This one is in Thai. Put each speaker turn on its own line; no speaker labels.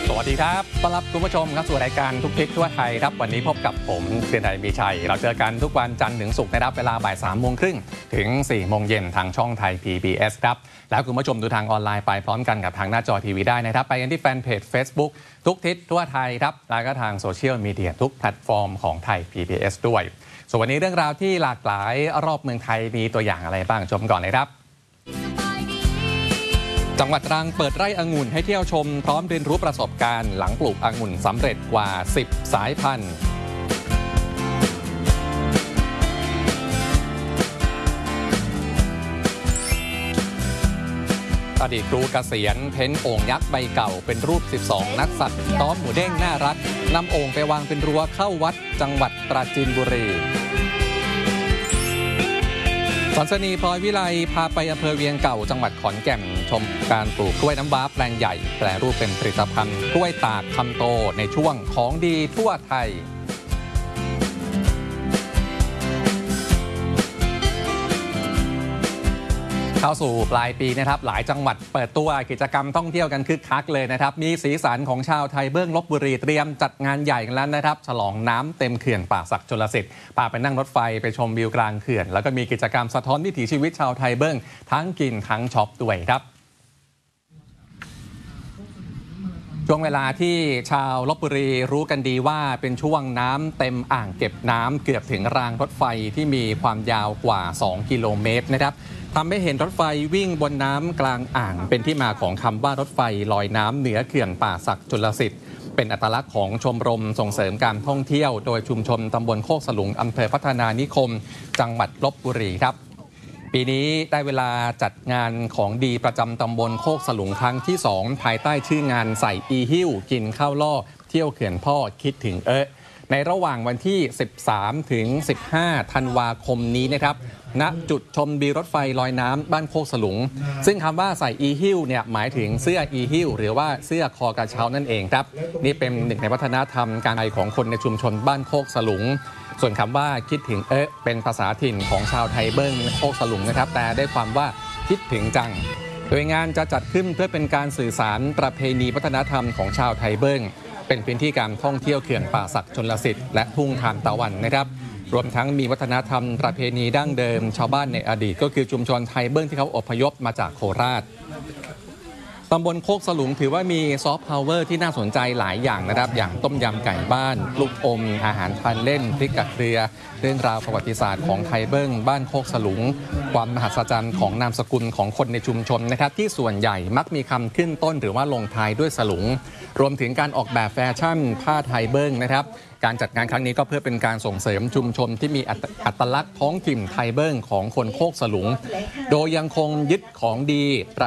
สวัสดีครับต้อนรับคุณผู้ชมครับสู่รายการทุกทิศทั่วไทยครับวันนี้พบกับผมเชียนไทยมีชัยเราเจอกันทุกวันจันทร์ถึงศุกร์นะครับเวลาบ่าย 3:30 ถึง 4 โมงเย็นทางช่องไทย PBS ครับแล้วคุณผู้ชมดูทางออนไลน์ไปพร้อมกันกับทางหน้าจอทีวีได้นะครับไปกันที่แฟนเพจ Facebook ทุกทิศทั่วไทยครับแล้วก็ทางโซเชียลมีเดียทุกแพลตฟอร์มของไทย PBS ด้วยส่วนวันนี้เรื่องราวที่หลากหลายรอบเมืองไทยมีตัวอย่างอะไรบ้างชมก่อนเลยครับจังหวัดตรังเปิดไร่องุ่นให้เที่ยวชมพร้อมเรียนรู้ประสบการณ์หลังปลูกองุ่นสำเร็จกว่า 10 สายพันธุ์อดีตครูเกษียณเพ้นโอ่งยักษ์ใบเก่าเป็นรูป 12 นักสัตว์ต้อมหมูเด้งน่ารักนำโอ่งไปวางเป็นรั้วเข้าวัดจังหวัดปราจีนบุรีสอนสนีพลอยวิไลพาไปอำเภอเวียงเก่าจังหวัดขอนแก่นชมการปลูกกล้วยน้ำว้าแปลงใหญ่แปรรูปเป็นผลิตภัณฑ์กล้วยตากคำโตในช่วงของดีทั่วไทยเข้าสู่ปลายปีนะครับหลายจังหวัดเปิดตัวกิจกรรมท่องเที่ยวกันคึกคักเลยนะครับมีสีสันของชาวไทยเบิ้งลพบุรีเตรียมจัดงานใหญ่กันแล้วนะครับฉลองน้ำเต็มเขื่อนป่าสักชลสิทธิ์พาไปนั่งรถไฟไปชมวิวกลางเขื่อนแล้วก็มีกิจกรรมสะท้อนวิถีชีวิตชาวไทยเบิ้งทั้งกินทั้งช็อปด้วยครับช่วงเวลาที่ชาวลพบุรีรู้กันดีว่าเป็นช่วงน้ำเต็มอ่างเก็บน้ำเกือบถึงรางรถไฟที่มีความยาวกว่า2 กิโลเมตรนะครับทำให้เห็นรถไฟวิ่งบนน้ำกลางอ่างเป็นที่มาของคำว่ารถไฟลอยน้ำเหนือเขื่อนป่าสักชลสิทธิ์เป็นอัตลักษณ์ของชมรมส่งเสริมการท่องเที่ยวโดยชุมชนตำบลโคกสลุงอำเภอพัฒนานิคมจังหวัดลพบุรีครับปีนี้ได้เวลาจัดงานของดีประจำตำบลโคกสลุงครั้งที่ 2ภายใต้ชื่องานใส่อีหิ้วกินข้าวล่อเที่ยวเขื่อนพ่อคิดถึงในระหว่างวันที่ 13 ถึง 15 ธันวาคมนี้นะครับณจุดชมวิวรถไฟลอยน้ำบ้านโคกสลุงซึ่งคำว่าใส่อีหิ้วเนี่ยหมายถึงเสื้ออีหิ้วหรือว่าเสื้อคอกระเช้านั่นเองครับนี่เป็นหนึ่งในวัฒนธรรมการใช้ของคนในชุมชนบ้านโคกสลุงส่วนคำว่าคิดถึงเป็นภาษาถิ่นของชาวไทยเบิ้งโคกสลุงนะครับแต่ได้ความว่าคิดถึงจังโดยงานจะจัดขึ้นเพื่อเป็นการสื่อสารประเพณีวัฒนธรรมของชาวไทยเบิ้งเป็นพื้นที่การท่องเที่ยวเขื่อนป่าสักชลสิทธิ์และทุ่งทานตะวันนะครับรวมทั้งมีวัฒนธรรมประเพณีดั้งเดิมชาวบ้านในอดีตก็คือชุมชนไทยเบิ้งที่เขาอพยพมาจากโคราชตำบลโคกสลุงถือว่ามีซอฟต์พาวเวอร์ที่น่าสนใจหลายอย่างนะครับอย่างต้มยำไก่บ้านลูกอมอาหารทานเล่นพริกกะเกลือเรื่องราวประวัติศาสตร์ของไทยเบิ้งบ้านโคกสลุงความมหัศจรรย์ของนามสกุลของคนในชุมชนนะครับที่ส่วนใหญ่มักมีคำขึ้นต้นหรือว่าลงท้ายด้วยสลุงรวมถึงการออกแบบแฟชั่นผ้าไทยเบิ้งนะครับการจัดงานครั้งนี้ก็เพื่อเป็นการส่งเสริมชุมชนที่มีอัตลักษณ์ท้องถิ่นไทยเบิ้งของคนโคกสลุงโดยยังคงยึดของดี